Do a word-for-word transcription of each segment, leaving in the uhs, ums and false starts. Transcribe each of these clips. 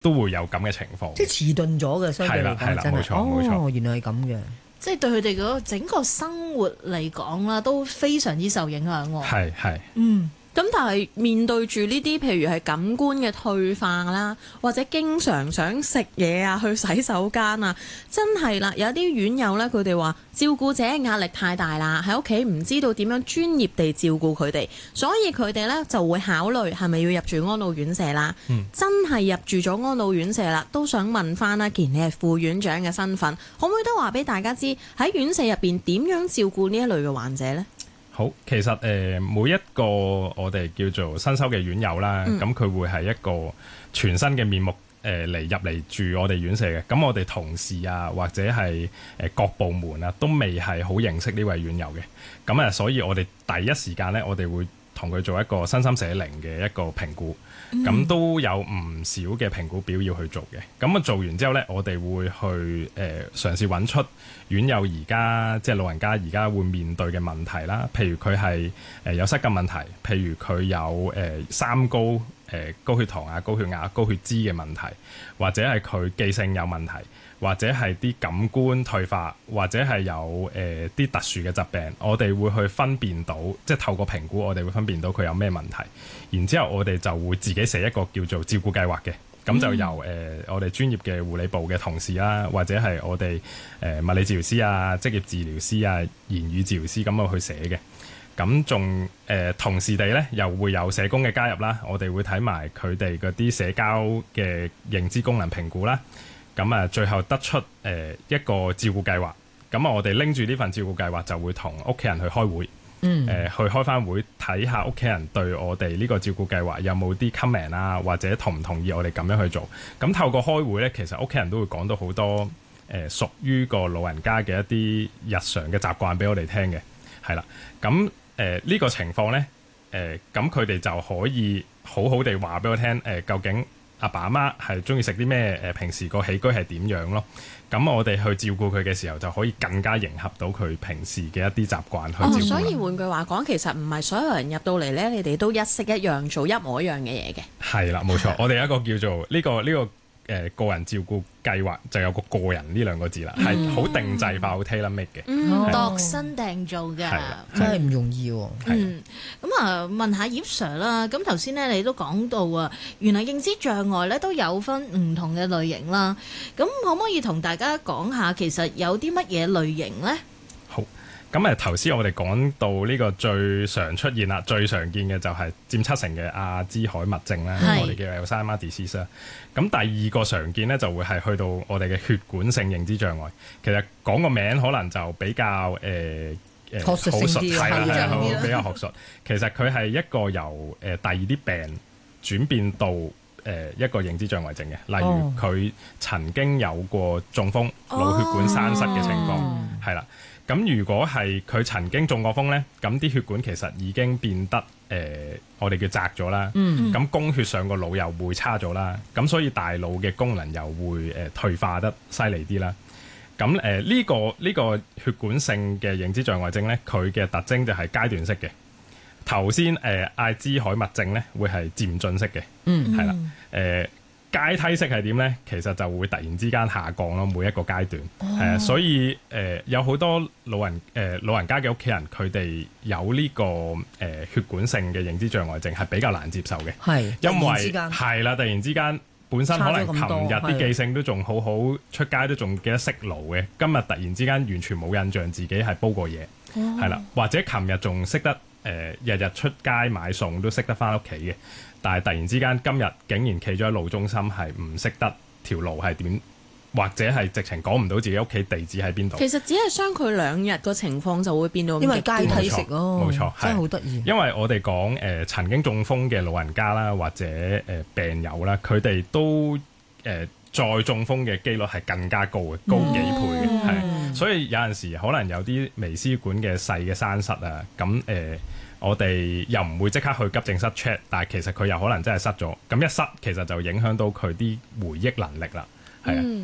都會有咁嘅情況。 即係遲鈍咗嘅，相對嚟講真係。 冇錯冇錯。 哦，原來係咁嘅。 即係對佢哋嗰個整個生活嚟講啦，都非常之受影響喎。 係係。 嗯。 咁但係面對住呢啲譬如係感官嘅退化啦，或者經常想食嘢啊、去洗手間啊，真係啦，有啲院友呢，佢哋話照顧者壓力太大啦，喺屋企唔知道點樣專業地照顧佢哋，所以佢哋呢就會考慮係咪要入住安老院舍啦。嗯、真係入住咗安老院舍啦，都想問翻啦，既然你係副院長嘅身份，可唔可以都話俾大家知喺院舍入邊點樣照顧呢一類嘅患者呢？ 好，其實誒、呃、每一個我哋叫做新收嘅院友啦，咁佢、嗯、會係一個全新嘅面目誒嚟入嚟住我哋院舍嘅。咁我哋同事啊，或者係誒各部門啊，都未係好認識呢位院友嘅。咁啊，所以我哋第一時間咧，我哋會同佢做一個身心社靈嘅一個評估。咁、嗯、都有唔少嘅評估表要去做嘅。咁啊做完之後呢，我哋會去誒、呃、嘗試揾出院友而家即係老人家而家會面對嘅問題啦。譬如佢係誒有失禁問題，譬如佢有誒、呃、三高誒、呃、高血糖啊、高血壓、高血脂嘅問題，或者係佢記性有問題，或者係啲感官退化，或者係有誒啲、呃、特殊嘅疾病，我哋會去分辨到，即係透過評估，我哋會分辨到佢有咩問題。然之後我哋就會自己寫一個叫做照顧計劃嘅，咁就由誒、呃、我哋專業嘅護理部嘅同事啦，或者係我哋誒、呃、物理治療師啊、職業治療師啊、言語治療師咁樣去寫嘅。咁仲誒同時地咧，又會有社工嘅加入啦，我哋會睇埋佢哋嗰啲社交嘅認知功能評估啦。咁啊，最後得出誒、呃、一個照顧計劃。咁啊，我哋拎住呢份照顧計劃就會同屋企人去開會。嗯，誒、呃、去開翻會睇下屋企人對我哋呢個照顧計劃有冇啲 comment 啊，或者同唔同意我哋咁樣去做。咁透過開會呢，其實屋企人都會講到好多誒、呃、屬於個老人家嘅一啲日常嘅習慣俾我哋聽嘅，係啦。咁誒呢個情況呢，誒咁佢哋就可以好好地話俾我聽，誒、呃、究竟阿爸阿媽係中意食啲咩？誒、呃、平時個起居係點樣咯？咁我哋去照顧佢嘅時候，就可以更加迎合到佢平時嘅一啲習慣去照顧。 哦，所以換句話講，其實唔係所有人入到嚟呢，你哋都一式一樣做一模一樣嘅嘢嘅。 係啦，冇錯，我哋有一個叫做呢、呢個呢、呢個誒、呃、個人照顧計劃，就有個個人呢兩個字啦，係好、嗯、定制化、好 tailor made 嘅， 嗯、度身訂做嘅， 真係唔容易喎。 嗯，咁啊問下葉 Sir 啦，咁頭先咧你都講到啊，原來認知障礙咧都有分唔同嘅類型啦，咁可唔可以同大家講下其實有啲乜嘢類型咧？ 好。咁誒頭先我哋講到呢個最常出現啦，最常見嘅就係佔七成嘅阿茲海默症啦，我哋叫 Alzheimer's disease 啦。咁第二個常見咧就會係去到我哋嘅血管性認知障礙。其實講個名可能就比較誒誒學術性啲， 係啦係啦，比較學術。其實佢係一個由誒、呃、第二啲病轉變到誒、呃、一個認知障礙症嘅，例如佢曾經有過中風、腦血管栓塞嘅情況，係啦、哦。咁如果係佢曾經中過風呢，咁啲血管其實已經變得誒、呃，我哋叫窄咗啦。咁、嗯、供血上個腦又會差咗啦。咁所以大腦嘅功能又會誒、呃、退化得犀利啲啦。咁誒呢個呢、呢個血管性嘅認知障礙症呢，佢嘅特徵就係階段式嘅。頭先誒阿茲海默症呢會係漸進式嘅，係啦誒。階梯式係點呢？其實就會突然之間下降咯，每一個階段。誒、哦呃，所以誒、呃、有好多老人誒、呃、老人家嘅屋企人，佢哋有呢、呢個誒、呃、血管性嘅認知障礙症係比較難接受嘅。係，因為係啦，突然之間本身可能琴日啲記性都仲好好，出街都仲記得熄爐嘅，今日突然之間完全冇印象自己係煲過嘢，係啦、哦，或者琴日仲識得誒、呃、日日出街買餸都識得返屋企嘅。但係突然之間，今日竟然企咗喺路中心，係唔識得條路係點，或者係直情講唔到自己屋企地址喺邊度。 其實只係相距兩日個情況就會變到， 因為階梯式咯， 冇錯， 真係好得意。 因為我哋講誒曾經中風嘅老人家啦，或者誒、呃、病友啦，佢哋都誒、呃、再中風嘅機率係更加高嘅，高幾倍嘅，係、嗯。所以有陣時可能有啲微絲管嘅細嘅栓塞啊，咁誒。呃我哋又唔會即刻去急症室 check， 但係其實佢又可能真係塞咗，咁一塞其實就影響到佢啲回憶能力啦，係啊。 嗯，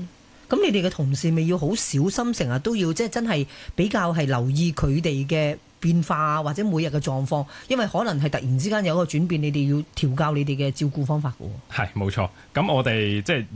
咁你哋嘅同事咪要好小心，成日都要即係真係比較係留意佢哋嘅變化啊，或者每日嘅狀況，因為可能係突然之間有一個轉變，你哋要調教你哋嘅照顧方法嘅喎。 係冇錯，咁我哋即係